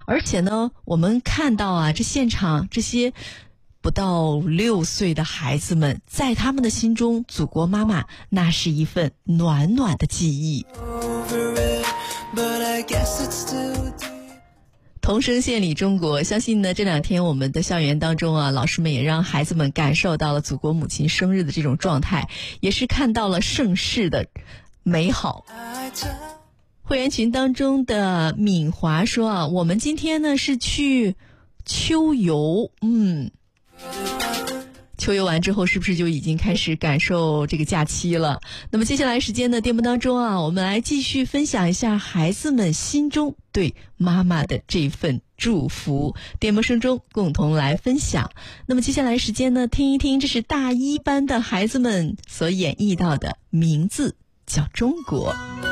而且呢，我们看到啊，这现场这些不到6岁的孩子们，在他们的心中，祖国妈妈那是一份暖暖的记忆。同声献礼中国，相信呢这2天我们的校园当中啊，老师们也让孩子们感受到了祖国母亲生日的这种状态，也是看到了盛世的美好。会员群当中的敏华说啊，我们今天呢是去秋游，秋游完之后是不是就已经开始感受这个假期了？那么接下来时间的节目当中啊，我们来继续分享一下孩子们心中对妈妈的这份祝福，电波声中共同来分享。那么接下来时间呢，听一听这是大1班的孩子们所演绎到的名字叫中国。